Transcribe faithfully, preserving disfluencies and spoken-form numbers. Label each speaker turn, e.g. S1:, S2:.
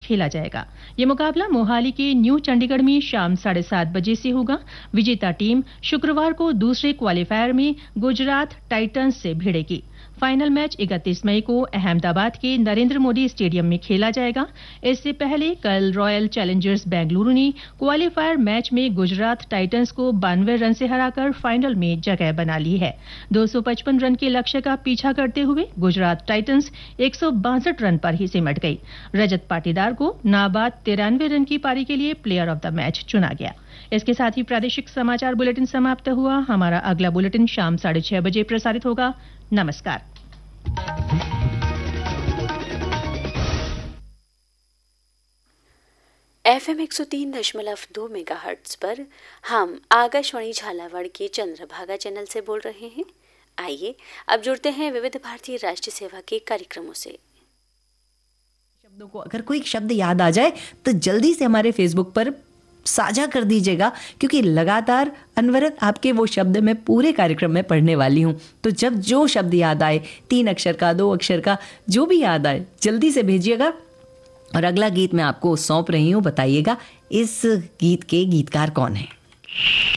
S1: खेला जाएगा। ये मुकाबला मोहाली के न्यू चंडीगढ़ में शाम साढ़े सात बजे से होगा। विजेता टीम शुक्रवार को दूसरे क्वालीफायर में गुजरात टाइटंस से भिड़ेगी। फाइनल मैच इकतीस मई को अहमदाबाद के नरेंद्र मोदी स्टेडियम में खेला जाएगा। इससे पहले कल रॉयल चैलेंजर्स बेंगलुरु ने क्वालीफायर मैच में गुजरात टाइटंस को बानवे रन से हराकर फाइनल में जगह बना ली है। दो सौ पचपन रन के लक्ष्य का पीछा करते हुए गुजरात टाइटंस एक सौ बासठ रन पर ही सिमट गई। रजत पाटीदार को नाबाद तिरानवे रन की पारी के लिए प्लेयर ऑफ द मैच चुना गया। इसके साथ ही प्रादेशिक समाचार बुलेटिन समाप्त हुआ। हमारा अगला बुलेटिन शाम साढ़े छह बजे प्रसारित होगा। नमस्कार।
S2: एफ एम एक सौ तीन दशमलव दो मेगाहर्ट्ज पर हम आकाशवाणी झालावाड़ के चंद्रभागा चैनल से बोल रहे हैं। आइए अब जुड़ते हैं विविध भारतीय राष्ट्रीय सेवा के कार्यक्रमों से।
S3: शब्दों को अगर कोई शब्द याद आ जाए तो जल्दी से हमारे फेसबुक पर साझा कर दीजिएगा, क्योंकि लगातार अनवरत आपके वो शब्द मैं पूरे कार्यक्रम में पढ़ने वाली हूँ। तो जब जो शब्द याद आए, तीन अक्षर का, दो अक्षर का, जो भी याद आए, जल्दी से भेजिएगा। और अगला गीत मैं आपको सौंप रही हूँ, बताइएगा इस गीत के गीतकार कौन है।